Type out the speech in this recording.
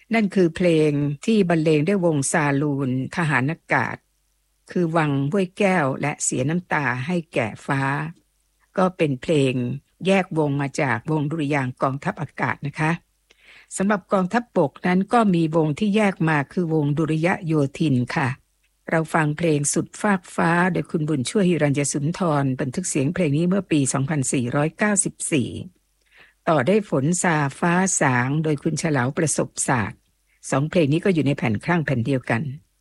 นั่นคือเพลงที่บรรเลงด้วยวงซาลูนทหารอากาศคือวังห้วยแก้วและเสียน้ำตาให้แก่ฟ้าก็เป็นเพลงแยกวงมาจากวงดุริยางค์กองทัพอากาศนะคะสำหรับกองทัพบกนั้นก็มีวงที่แยกมาคือวงดุริยโยธินค่ะเราฟังเพลงสุดฟากฟ้าโดยคุณบุญช่วยหิรัญญสุนทรบันทึกเสียงเพลงนี้เมื่อปี2494ต่อได้ฝนซาฟ้าสางโดยคุณเฉลาวประสบศาสตร์สองเพลงนี้ก็อยู่ในแผ่นคลั่งแผ่นเดียวกัน